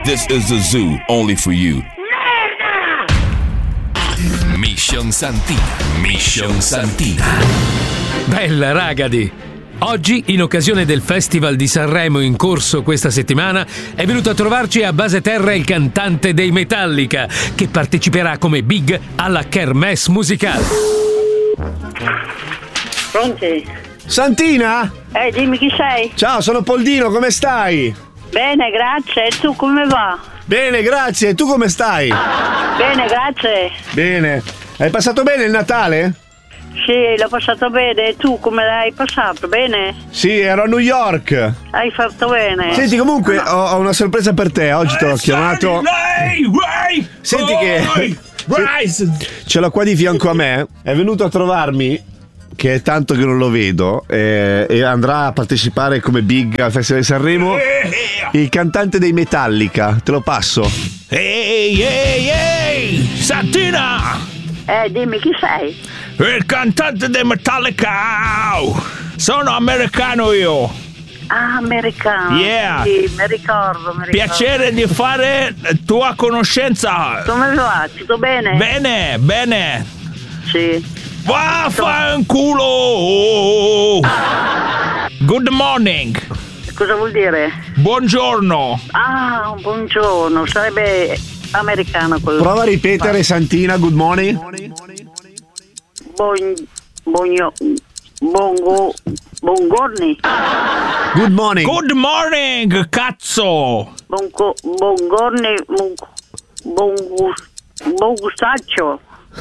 This is the zoo, only for you. Mission Santina. Mission Santina. Bella ragazzi! Oggi, in occasione del Festival di Sanremo in corso questa settimana, è venuto a trovarci a base terra il cantante dei Metallica, che parteciperà come Big alla kermesse musicale. Pronti? Santina? Dimmi chi sei? Ciao, sono Poldino, come stai? Bene, grazie. E tu come va? Bene, grazie. E tu come stai? Bene, grazie. Bene. Hai passato bene il Natale? Sì, l'ho passato bene. E tu come l'hai passato? Bene? Sì, ero a New York. Hai fatto bene. Senti, comunque ho una sorpresa per te. Oggi te l'ho chiamato. Senti che ce l'ho qua di fianco a me. È venuto a trovarmi, che è tanto che non lo vedo, e andrà a partecipare come Big al Festival di Sanremo, il cantante dei Metallica. Te lo passo. Ehi, Santina! Dimmi chi sei? Il cantante dei Metallica! Sono americano io! Ah, americano! Yeah! Sì, mi ricordo. Piacere di fare tua conoscenza! Come va? Tutto bene? Bene! Sì. Vaffanculo! Good morning! Cosa vuol dire? Buongiorno! Ah, buongiorno, sarebbe americano quello. Prova a ripetere, Santina, good morning. Buongorni. Good morning. Good morning, cazzo! Buongorni, buon gustaccio.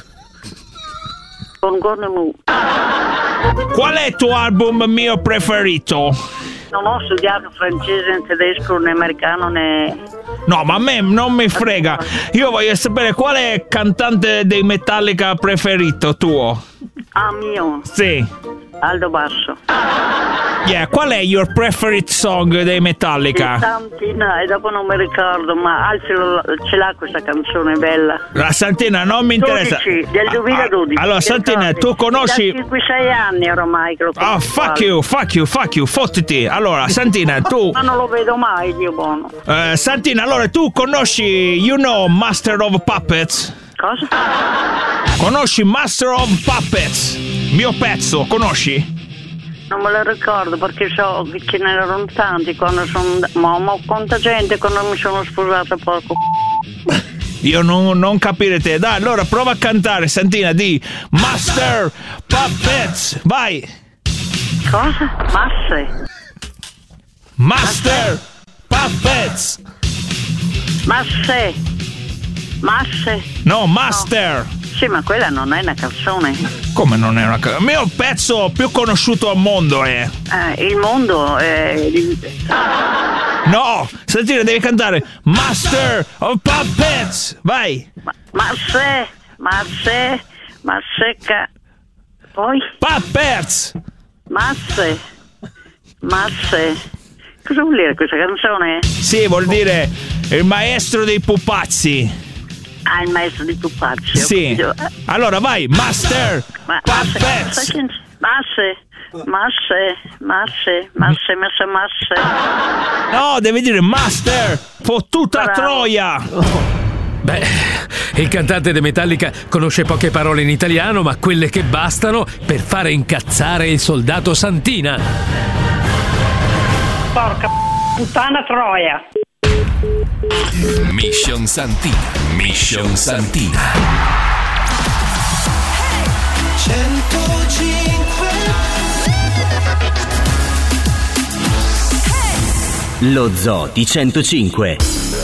Qual è il tuo album mio preferito? Non ho studiato francese, né tedesco, né americano, né... No, ma a me non mi frega. Io voglio sapere qual è il cantante dei Metallica preferito tuo. Ah, mio? Sì. Aldo Basso. Yeah, qual è your preferred song dei Metallica? Santina, e dopo non mi ricordo, ma Alfio ce l'ha questa canzone bella. La Santina non mi interessa. 12, del 2012. Allora, Santina, tu conosci... Da 5-6 anni ormai che lo conosco. fuck you, fottiti. Allora, Santina, tu... Ma non lo vedo mai, Dio buono. Santina, allora, tu conosci, you know, Master of Puppets? Cosa? Conosci Master of Puppets? Mio pezzo, conosci? Non me lo ricordo perché so che ce n'erano tanti quando sono... Ma quanta gente quando mi sono sposata poco. Io non capire te. Dai, allora prova a cantare, Santina, di Master Puppets. Vai. Cosa? Master Puppets. Masse. No, Master. No. Sì, ma quella non è una canzone. Come non è una canzone? Il mio pezzo più conosciuto al mondo è... Il mondo è... No, Santina, devi cantare Master of Puppets. Vai. Masse. Poi? Puppets. Masse. Cosa vuol dire questa canzone? Sì, vuol dire il maestro dei pupazzi. Ah, il maestro di pupazzi. Sì. Allora vai, Master Puppets. Masse. No, devi dire Master. Fottuta Bravo. troia. Beh, il cantante dei Metallica conosce poche parole in italiano, ma quelle che bastano per fare incazzare il soldato Santina. Porca puttana troia. Mission Santina. 105. Lo Zoo di 105.